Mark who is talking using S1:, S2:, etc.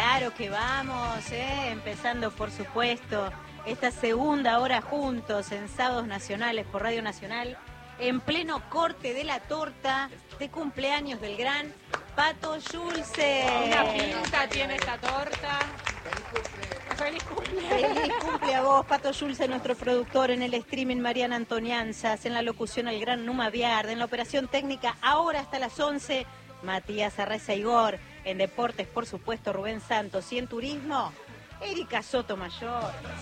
S1: Claro que vamos, empezando por supuesto esta segunda hora juntos en Sábados Nacionales por Radio Nacional, en pleno corte de la torta de cumpleaños del gran Pato Schulze.
S2: Una pinta tiene esta torta. ¡Feliz cumple!
S1: Feliz cumple a vos, Pato Schulze, nuestro productor, en el streaming Mariana Antonianzas, en la locución el gran Numa Viard, en la operación técnica ahora hasta las 11, Matías Arreza Igor, en deportes por supuesto Rubén Santos y en turismo Erika Sotomayor.